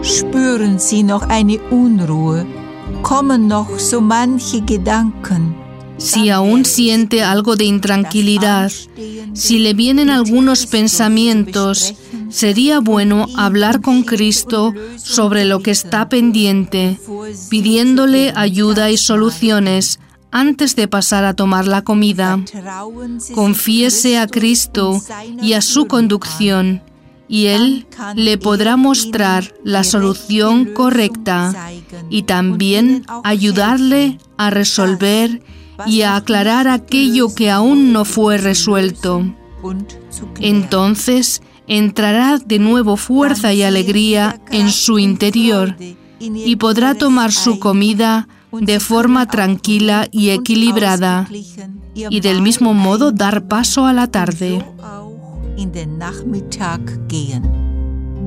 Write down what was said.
Spüren Sie noch eine Unruhe? Kommen noch so manche Gedanken? Si aún siente algo de intranquilidad, si le vienen algunos pensamientos, sería bueno hablar con Cristo sobre lo que está pendiente, pidiéndole ayuda y soluciones antes de pasar a tomar la comida. Confiese a Cristo y a su conducción, y Él le podrá mostrar la solución correcta y también ayudarle a resolver y a aclarar aquello que aún no fue resuelto. Entonces entrará de nuevo fuerza y alegría en su interior y podrá tomar su comida de forma tranquila y equilibrada, y del mismo modo dar paso a la tarde. In den Nachmittag gehen.